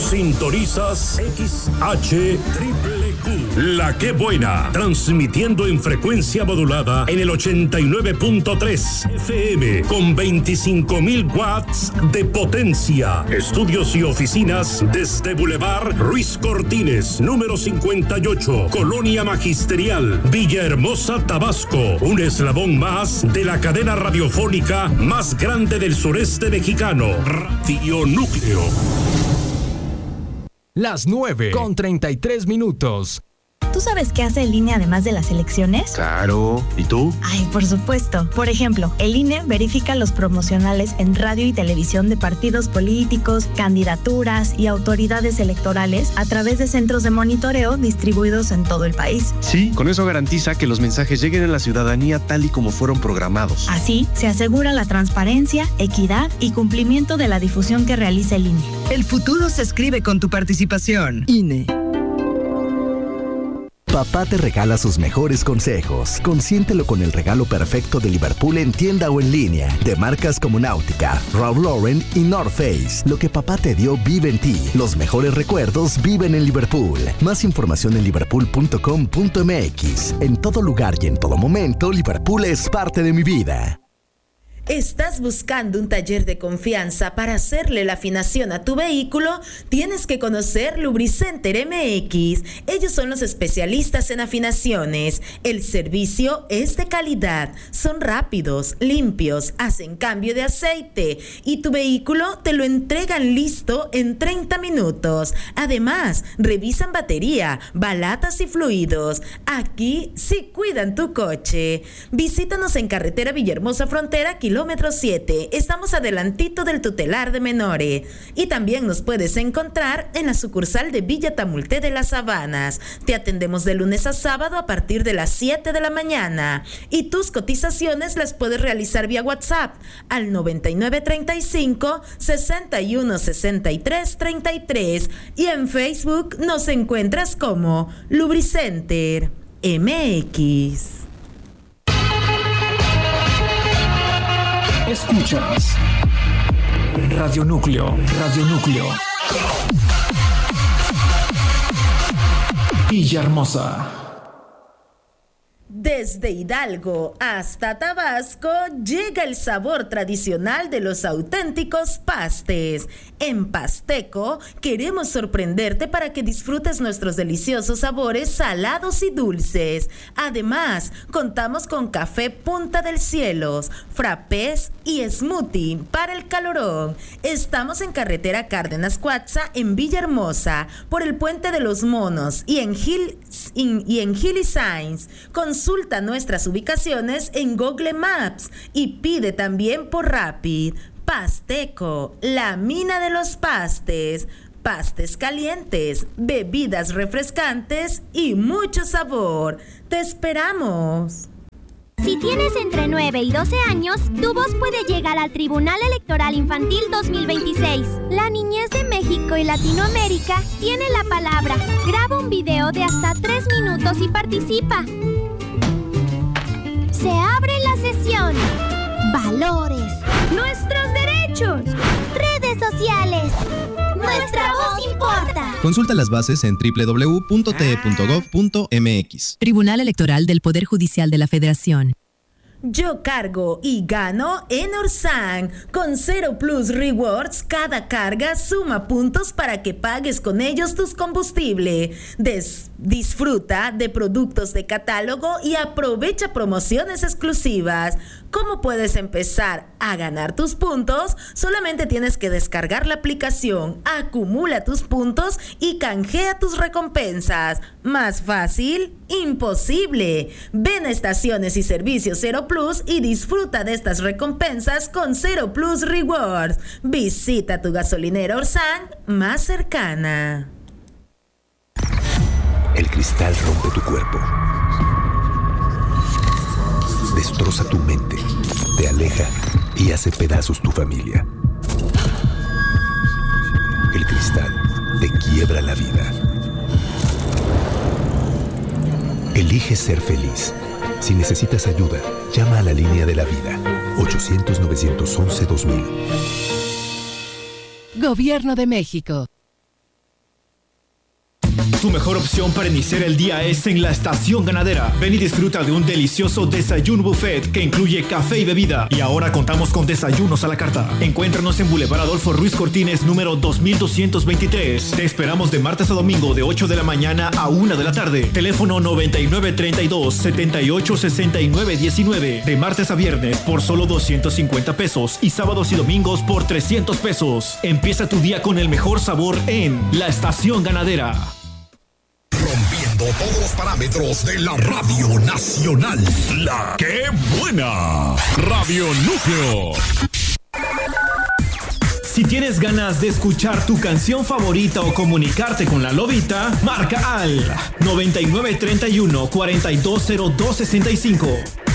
Sintonizas XHQQ, La Que Buena, transmitiendo en frecuencia modulada en el 89.3 FM con 25.000 watts de potencia. Estudios y oficinas desde Boulevard Ruiz Cortines, número 58, Colonia Magisterial, Villahermosa, Tabasco. Un eslabón más de la cadena radiofónica más grande del sureste mexicano, Radio Núcleo. Las 9:33. ¿Tú sabes qué hace el INE además de las elecciones? Claro. ¿Y tú? Ay, por supuesto. Por ejemplo, el INE verifica los promocionales en radio y televisión de partidos políticos, candidaturas y autoridades electorales a través de centros de monitoreo distribuidos en todo el país. Sí, con eso garantiza que los mensajes lleguen a la ciudadanía tal y como fueron programados. Así, se asegura la transparencia, equidad y cumplimiento de la difusión que realiza el INE. El futuro se escribe con tu participación. INE. Papá te regala sus mejores consejos. Consiéntelo con el regalo perfecto de Liverpool en tienda o en línea. De marcas como Náutica, Ralph Lauren y North Face. Lo que papá te dio vive en ti. Los mejores recuerdos viven en Liverpool. Más información en liverpool.com.mx. En todo lugar y en todo momento, Liverpool es parte de mi vida. ¿Estás buscando un taller de confianza para hacerle la afinación a tu vehículo? Tienes que conocer Lubricenter MX. Ellos son los especialistas en afinaciones. El servicio es de calidad. Son rápidos, limpios, hacen cambio de aceite y tu vehículo te lo entregan listo en 30 minutos. Además, revisan batería, balatas y fluidos. Aquí sí cuidan tu coche. Visítanos en carretera Villahermosa Frontera, kilómetro 7. Estamos adelantito del tutelar de menores. Y también nos puedes encontrar en la sucursal de Villa Tamulté de las Sabanas. Te atendemos de lunes a sábado a partir de las 7 de la mañana. Y tus cotizaciones las puedes realizar vía WhatsApp al 9935-616333. Y en Facebook nos encuentras como Lubricenter MX. Escuchas Radio Núcleo, Radio Núcleo. Villahermosa. Desde Hidalgo hasta Tabasco llega el sabor tradicional de los auténticos pastes. En Pasteco queremos sorprenderte para que disfrutes nuestros deliciosos sabores salados y dulces. Además, contamos con café Punta del Cielos, frappés y smoothie para el calorón. Estamos en carretera Cárdenas Cuatza en Villahermosa, por el Puente de los Monos y en Hilly Signs. Consulta nuestras ubicaciones en Google Maps y pide también por Rapid. Pasteco, la mina de los pastes. Pastes calientes, bebidas refrescantes y mucho sabor. ¡Te esperamos! Si tienes entre 9 y 12 años, tu voz puede llegar al Tribunal Electoral Infantil 2026. La niñez de México y Latinoamérica tiene la palabra. Graba un video de hasta 3 minutos y participa. Se abre la sesión. Valores. Nuestros derechos. Redes sociales. Nuestra voz importa. Consulta las bases en www.te.gov.mx. Tribunal Electoral del Poder Judicial de la Federación. Yo cargo y gano en Orsan. Con Cero Plus Rewards, cada carga suma puntos para que pagues con ellos tus combustibles. Disfruta de productos de catálogo y aprovecha promociones exclusivas. ¿Cómo puedes empezar a ganar tus puntos? Solamente tienes que descargar la aplicación, acumula tus puntos y canjea tus recompensas. ¿Más fácil? ¡Imposible! Ven a Estaciones y Servicios Cero Plus y disfruta de estas recompensas con Cero Plus Rewards. Visita tu gasolinera Orsan más cercana. El cristal rompe tu cuerpo, destroza tu mente, te aleja y hace pedazos tu familia. El cristal te quiebra la vida. Elige ser feliz. Si necesitas ayuda, llama a la línea de la vida, 800-911-2000. Gobierno de México. Tu mejor opción para iniciar el día es en la Estación Ganadera. Ven y disfruta de un delicioso desayuno buffet que incluye café y bebida. Y ahora contamos con desayunos a la carta. Encuéntranos en Boulevard Adolfo Ruiz Cortines, número 2223. Te esperamos de martes a domingo de 8 de la mañana a 1 de la tarde. Teléfono 9932-786919. De martes a viernes por solo 250 pesos y sábados y domingos por 300 pesos. Empieza tu día con el mejor sabor en la Estación Ganadera. Rompiendo todos los parámetros de la Radio Nacional. La que buena. Radio Núcleo. Si tienes ganas de escuchar tu canción favorita o comunicarte con la Lobita, marca al 9931-420265.